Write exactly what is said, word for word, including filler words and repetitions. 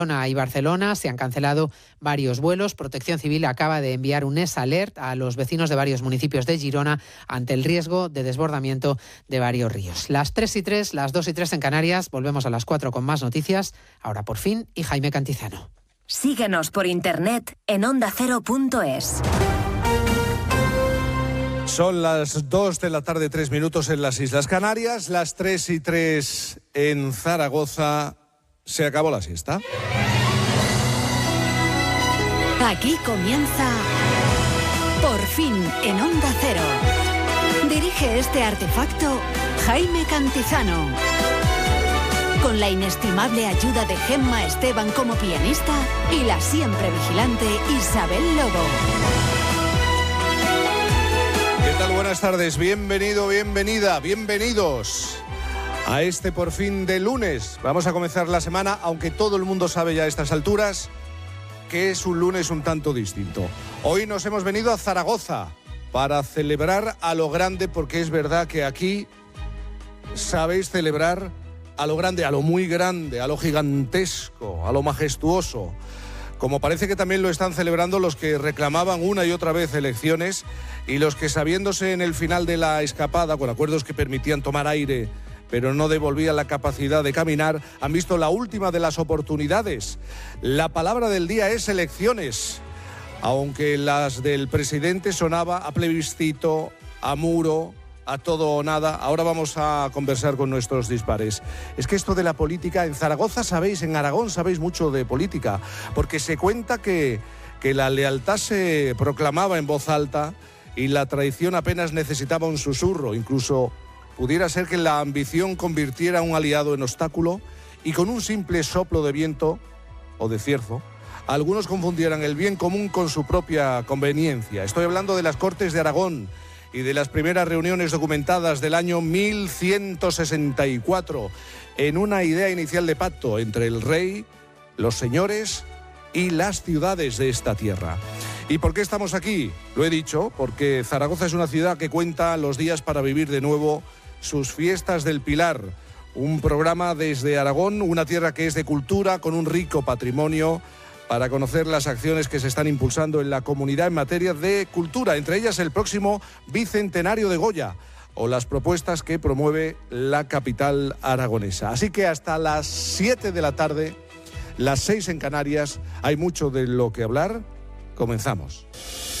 y Barcelona se han cancelado varios vuelos. Protección Civil acaba de enviar un S Alert a los vecinos de varios municipios de Girona ante el riesgo de desbordamiento de varios ríos. Las tres y tres, las dos y tres en Canarias. Volvemos a las cuatro con más noticias. Ahora por fin y Jaime Cantizano. Síguenos por internet en onda cero punto es. Son las dos de la tarde, tres minutos en las Islas Canarias, las tres y tres en Zaragoza. Se acabó la siesta. Aquí comienza Por fin en Onda Cero. Dirige este artefacto Jaime Cantizano. Con la inestimable ayuda de Gemma Esteban como pianista y la siempre vigilante Isabel Lobo. ¿Qué tal? Buenas tardes. Bienvenido, bienvenida, bienvenidos a este Por fin de lunes. Vamos a comenzar la semana, aunque todo el mundo sabe ya a estas alturas que es un lunes un tanto distinto. Hoy nos hemos venido a Zaragoza para celebrar a lo grande, porque es verdad que aquí sabéis celebrar a lo grande, a lo muy grande, a lo gigantesco, a lo majestuoso. Como parece que también lo están celebrando los que reclamaban una y otra vez elecciones y los que, sabiéndose en el final de la escapada, con acuerdos que permitían tomar aire pero no devolvían la capacidad de caminar, han visto la última de las oportunidades. La palabra del día es elecciones, aunque las del presidente sonaba a plebiscito, a muro, a todo o nada. Ahora vamos a conversar con nuestros dispares. Es que esto de la política, en Zaragoza sabéis, en Aragón sabéis mucho de política, porque se cuenta que, que la lealtad se proclamaba en voz alta y la traición apenas necesitaba un susurro. Incluso pudiera ser que la ambición convirtiera a un aliado en obstáculo y con un simple soplo de viento o de cierzo, algunos confundieran el bien común con su propia conveniencia. Estoy hablando de las Cortes de Aragón y de las primeras reuniones documentadas del año mil ciento sesenta y cuatro, en una idea inicial de pacto entre el rey, los señores y las ciudades de esta tierra. ¿Y por qué estamos aquí? Lo he dicho, porque Zaragoza es una ciudad que cuenta los días para vivir de nuevo sus fiestas del Pilar, un programa desde Aragón, una tierra que es de cultura, con un rico patrimonio, para conocer las acciones que se están impulsando en la comunidad en materia de cultura, entre ellas el próximo Bicentenario de Goya o las propuestas que promueve la capital aragonesa. Así que hasta las siete de la tarde, las seis en Canarias, hay mucho de lo que hablar. Comenzamos.